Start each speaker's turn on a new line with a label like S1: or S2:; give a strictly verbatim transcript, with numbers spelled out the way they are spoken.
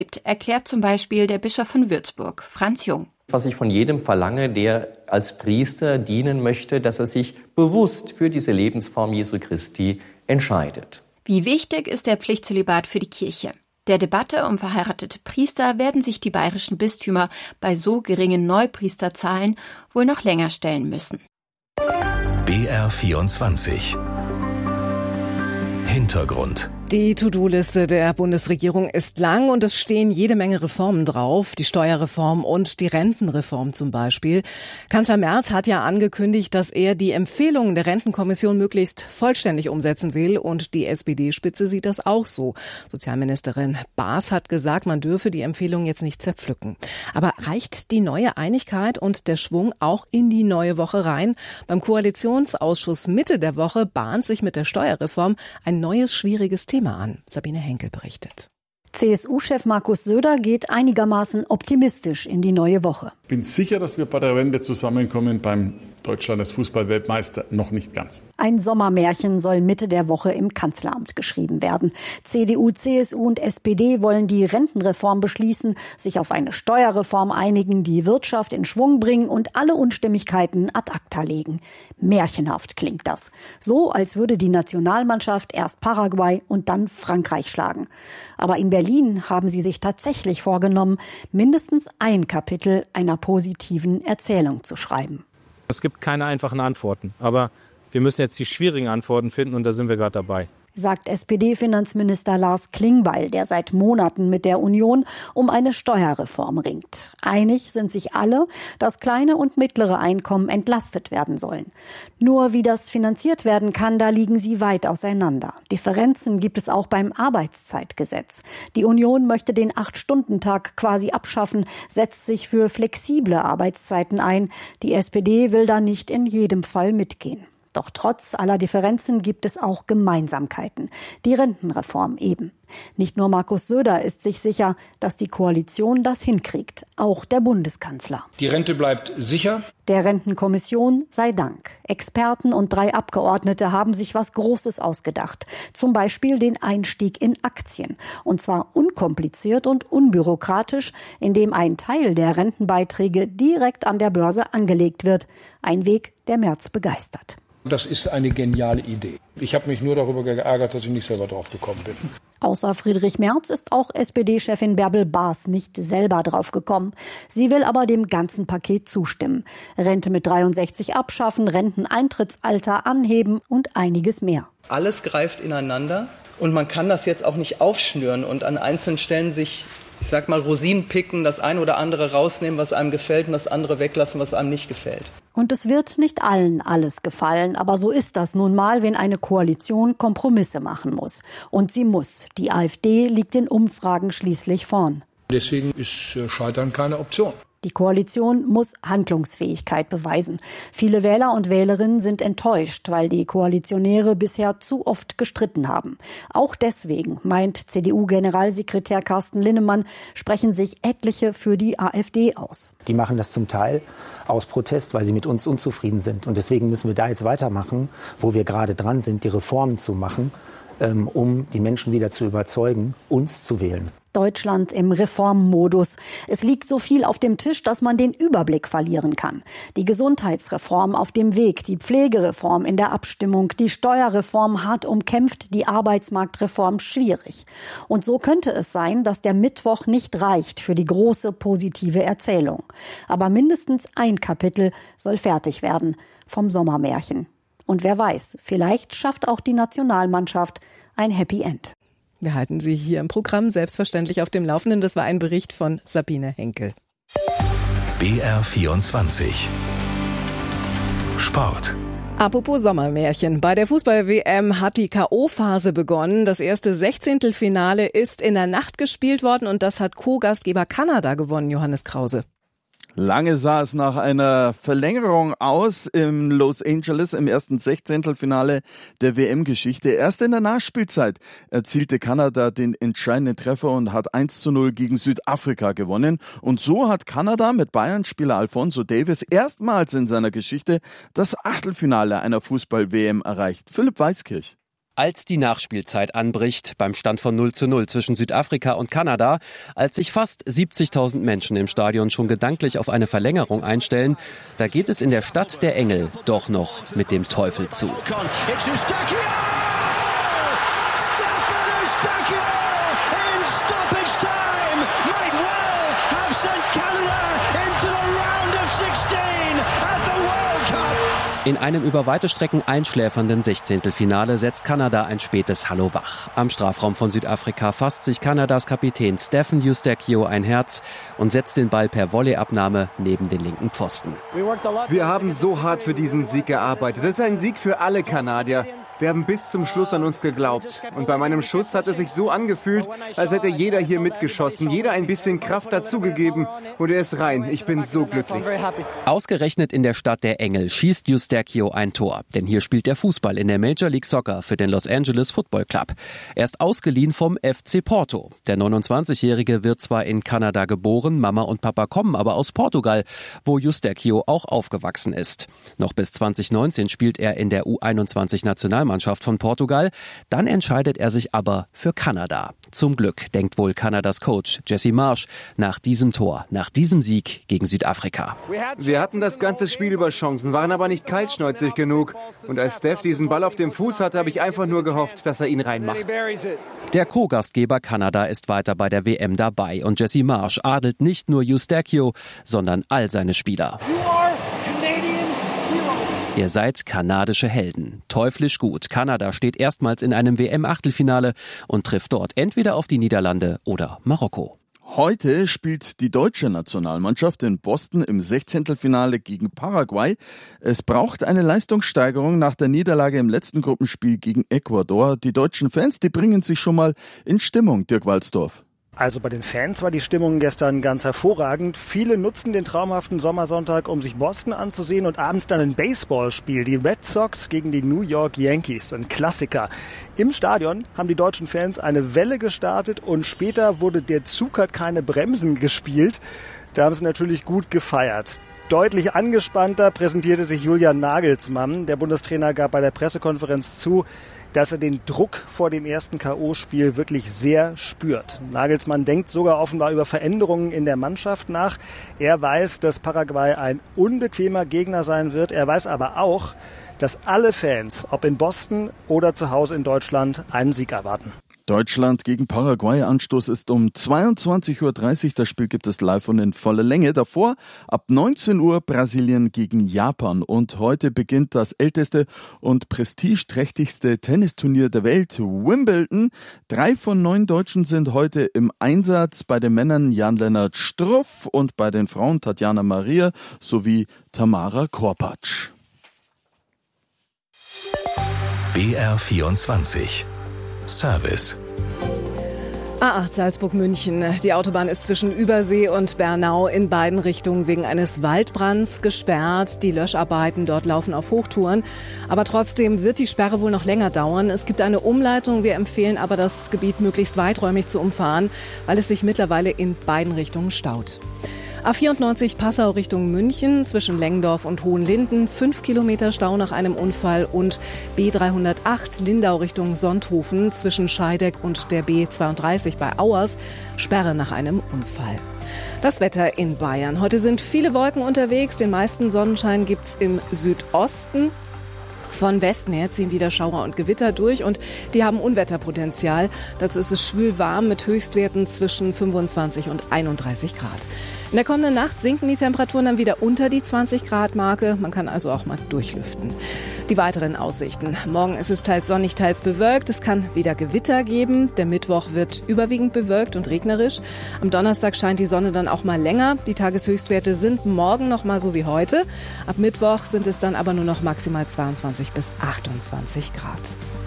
S1: erklärt zum Beispiel der Bischof von Würzburg, Franz Jung.
S2: Was ich von jedem verlange, der als Priester dienen möchte, dass er sich bewusst für diese Lebensform Jesu Christi entscheidet.
S1: Wie wichtig ist der Pflichtzölibat für die Kirche? Der Debatte um verheiratete Priester werden sich die bayerischen Bistümer bei so geringen Neupriesterzahlen wohl noch länger stellen müssen.
S3: B R vierundzwanzig Hintergrund.
S4: Die To-Do-Liste der Bundesregierung ist lang und es stehen jede Menge Reformen drauf. Die Steuerreform und die Rentenreform zum Beispiel. Kanzler Merz hat ja angekündigt, dass er die Empfehlungen der Rentenkommission möglichst vollständig umsetzen will und die S P D-Spitze sieht das auch so. Sozialministerin Baas hat gesagt, man dürfe die Empfehlungen jetzt nicht zerpflücken. Aber reicht die neue Einigkeit und der Schwung auch in die neue Woche rein? Beim Koalitionsausschuss Mitte der Woche bahnt sich mit der Steuerreform ein neues, schwieriges Thema an. Sabine Henkel berichtet.
S5: C S U-Chef Markus Söder geht einigermaßen optimistisch in die neue Woche.
S6: Ich bin sicher, dass wir bei der Wende zusammenkommen. Beim Deutschland als Fußball-Weltmeister noch nicht ganz.
S5: Ein Sommermärchen soll Mitte der Woche im Kanzleramt geschrieben werden. C D U, C S U und S P D wollen die Rentenreform beschließen, sich auf eine Steuerreform einigen, die Wirtschaft in Schwung bringen und alle Unstimmigkeiten ad acta legen. Märchenhaft klingt das. So, als würde die Nationalmannschaft erst Paraguay und dann Frankreich schlagen. Aber in Berlin haben sie sich tatsächlich vorgenommen, mindestens ein Kapitel einer positiven Erzählung zu schreiben.
S7: Es gibt keine einfachen Antworten, aber wir müssen jetzt die schwierigen Antworten finden und da sind wir gerade dabei.
S5: Sagt S P D-Finanzminister Lars Klingbeil, der seit Monaten mit der Union um eine Steuerreform ringt. Einig sind sich alle, dass kleine und mittlere Einkommen entlastet werden sollen. Nur wie das finanziert werden kann, da liegen sie weit auseinander. Differenzen gibt es auch beim Arbeitszeitgesetz. Die Union möchte den Acht-Stunden-Tag quasi abschaffen, setzt sich für flexible Arbeitszeiten ein. Die S P D will da nicht in jedem Fall mitgehen. Doch trotz aller Differenzen gibt es auch Gemeinsamkeiten. Die Rentenreform eben. Nicht nur Markus Söder ist sich sicher, dass die Koalition das hinkriegt. Auch der Bundeskanzler.
S8: Die Rente bleibt sicher.
S5: Der Rentenkommission sei Dank. Experten und drei Abgeordnete haben sich was Großes ausgedacht. Zum Beispiel den Einstieg in Aktien. Und zwar unkompliziert und unbürokratisch, indem ein Teil der Rentenbeiträge direkt an der Börse angelegt wird. Ein Weg, der Merz begeistert.
S8: Das ist eine geniale Idee. Ich habe mich nur darüber geärgert, dass ich nicht selber drauf gekommen bin.
S5: Außer Friedrich Merz ist auch S P D-Chefin Bärbel Baas nicht selber drauf gekommen. Sie will aber dem ganzen Paket zustimmen. Rente mit dreiundsechzig abschaffen, Renteneintrittsalter anheben und einiges mehr.
S9: Alles greift ineinander und man kann das jetzt auch nicht aufschnüren und an einzelnen Stellen sich, ich sag mal, Rosinen picken, das eine oder andere rausnehmen, was einem gefällt und das andere weglassen, was einem nicht gefällt.
S5: Und es wird nicht allen alles gefallen, aber so ist das nun mal, wenn eine Koalition Kompromisse machen muss. Und sie muss. Die AfD liegt in Umfragen schließlich vorn.
S8: Deswegen ist Scheitern keine Option.
S5: Die Koalition muss Handlungsfähigkeit beweisen. Viele Wähler und Wählerinnen sind enttäuscht, weil die Koalitionäre bisher zu oft gestritten haben. Auch deswegen, meint C D U-Generalsekretär Carsten Linnemann, sprechen sich etliche für die AfD aus.
S10: Die machen das zum Teil aus Protest, weil sie mit uns unzufrieden sind. Und deswegen müssen wir da jetzt weitermachen, wo wir gerade dran sind, die Reformen zu machen, um die Menschen wieder zu überzeugen, uns zu wählen.
S5: Deutschland im Reformmodus. Es liegt so viel auf dem Tisch, dass man den Überblick verlieren kann. Die Gesundheitsreform auf dem Weg, die Pflegereform in der Abstimmung, die Steuerreform hart umkämpft, die Arbeitsmarktreform schwierig. Und so könnte es sein, dass der Mittwoch nicht reicht für die große positive Erzählung. Aber mindestens ein Kapitel soll fertig werden vom Sommermärchen. Und wer weiß, vielleicht schafft auch die Nationalmannschaft ein Happy End.
S4: Wir halten Sie hier im Programm selbstverständlich auf dem Laufenden. Das war ein Bericht von Sabine Henkel.
S3: B R vierundzwanzig Sport.
S4: Apropos Sommermärchen. Bei der Fußball-W M hat die K O-Phase begonnen. Das erste Sechzehntelfinale ist in der Nacht gespielt worden und das hat Co-Gastgeber Kanada gewonnen, Johannes Krause.
S11: Lange sah es nach einer Verlängerung aus im Los Angeles im ersten Sechzehntelfinale der W M-Geschichte. Erst in der Nachspielzeit erzielte Kanada den entscheidenden Treffer und hat eins zu null gegen Südafrika gewonnen. Und so hat Kanada mit Bayern-Spieler Alphonso Davies erstmals in seiner Geschichte das Achtelfinale einer Fußball-W M erreicht. Philipp Weiskirch.
S12: Als die Nachspielzeit anbricht, beim Stand von null zu null zwischen Südafrika und Kanada, als sich fast siebzigtausend Menschen im Stadion schon gedanklich auf eine Verlängerung einstellen, da geht es in der Stadt der Engel doch noch mit dem Teufel zu. In einem über weite Strecken einschläfernden Sechzehntelfinale setzt Kanada ein spätes Hallo wach. Am Strafraum von Südafrika fasst sich Kanadas Kapitän Stephen Eustáquio ein Herz und setzt den Ball per Volleyabnahme neben den linken Pfosten.
S13: Wir haben so hart für diesen Sieg gearbeitet. Das ist ein Sieg für alle Kanadier. Wir haben bis zum Schluss an uns geglaubt. Und bei meinem Schuss hat es sich so angefühlt, als hätte jeder hier mitgeschossen, jeder ein bisschen Kraft dazugegeben. Und er ist rein. Ich bin so glücklich.
S12: Ausgerechnet in der Stadt der Engel schießt Eustáquio ein Tor. Denn hier spielt er Fußball in der Major League Soccer für den Los Angeles Football Club. Er ist ausgeliehen vom F C Porto. Der neunundzwanzigjährige wird zwar in Kanada geboren, Mama und Papa kommen aber aus Portugal, wo Eustáquio auch aufgewachsen ist. Noch bis zwanzig neunzehn spielt er in der U einundzwanzig-Nationalmannschaft von Portugal. Dann entscheidet er sich aber für Kanada. Zum Glück, denkt wohl Kanadas Coach Jesse Marsch nach diesem Tor, nach diesem Sieg gegen Südafrika.
S13: Wir hatten das ganze Spiel über Chancen, waren aber nicht kaltschnäuzig genug. Und als Steph diesen Ball auf dem Fuß hatte, habe ich einfach nur gehofft, dass er ihn reinmacht.
S12: Der Co-Gastgeber Kanada ist weiter bei der W M dabei und Jesse Marsch adelt nicht nur Eustáquio, sondern all seine Spieler. Ihr seid kanadische Helden. Teuflisch gut. Kanada steht erstmals in einem W M-Achtelfinale und trifft dort entweder auf die Niederlande oder Marokko.
S11: Heute spielt die deutsche Nationalmannschaft in Boston im Sechzehntelfinale gegen Paraguay. Es braucht eine Leistungssteigerung nach der Niederlage im letzten Gruppenspiel gegen Ecuador. Die deutschen Fans, die bringen sich schon mal in Stimmung, Dirk Walsdorf.
S14: Also bei den Fans war die Stimmung gestern ganz hervorragend. Viele nutzen den traumhaften Sommersonntag, um sich Boston anzusehen und abends dann ein Baseballspiel. Die Red Sox gegen die New York Yankees, ein Klassiker. Im Stadion haben die deutschen Fans eine Welle gestartet und später wurde der Zug hat keine Bremsen gespielt. Da haben sie natürlich gut gefeiert. Deutlich angespannter präsentierte sich Julian Nagelsmann. Der Bundestrainer gab bei der Pressekonferenz zu, dass er den Druck vor dem ersten K O-Spiel wirklich sehr spürt. Nagelsmann denkt sogar offenbar über Veränderungen in der Mannschaft nach. Er weiß, dass Paraguay ein unbequemer Gegner sein wird. Er weiß aber auch, dass alle Fans, ob in Boston oder zu Hause in Deutschland, einen Sieg erwarten.
S11: Deutschland gegen Paraguay. Anstoß ist um zweiundzwanzig Uhr dreißig. Das Spiel gibt es live und in voller Länge. Davor ab neunzehn Uhr Brasilien gegen Japan. Und heute beginnt das älteste und prestigeträchtigste Tennisturnier der Welt, Wimbledon. Drei von neun Deutschen sind heute im Einsatz. Bei den Männern Jan-Lennart Struff und bei den Frauen Tatjana Maria sowie Tamara Korpatsch.
S3: B R vierundzwanzig Service.
S4: A acht Salzburg-München. Die Autobahn ist zwischen Übersee und Bernau in beiden Richtungen wegen eines Waldbrands gesperrt. Die Löscharbeiten dort laufen auf Hochtouren. Aber trotzdem wird die Sperre wohl noch länger dauern. Es gibt eine Umleitung. Wir empfehlen aber, das Gebiet möglichst weiträumig zu umfahren, weil es sich mittlerweile in beiden Richtungen staut. A vierundneunzig Passau Richtung München zwischen Lengdorf und Hohenlinden, fünf Kilometer Stau nach einem Unfall und B dreihundertacht Lindau Richtung Sonthofen zwischen Scheideck und der B zweiunddreißig bei Auers, Sperre nach einem Unfall. Das Wetter in Bayern. Heute sind viele Wolken unterwegs, den meisten Sonnenschein gibt's im Südosten. Von Westen her ziehen wieder Schauer und Gewitter durch und die haben Unwetterpotenzial. Dazu ist es schwül warm mit Höchstwerten zwischen fünfundzwanzig und einunddreißig Grad. In der kommenden Nacht sinken die Temperaturen dann wieder unter die zwanzig Grad Marke. Man kann also auch mal durchlüften. Die weiteren Aussichten. Morgen ist es teils sonnig, teils bewölkt. Es kann wieder Gewitter geben. Der Mittwoch wird überwiegend bewölkt und regnerisch. Am Donnerstag scheint die Sonne dann auch mal länger. Die Tageshöchstwerte sind morgen noch mal so wie heute. Ab Mittwoch sind es dann aber nur noch maximal zweiundzwanzig bis achtundzwanzig Grad.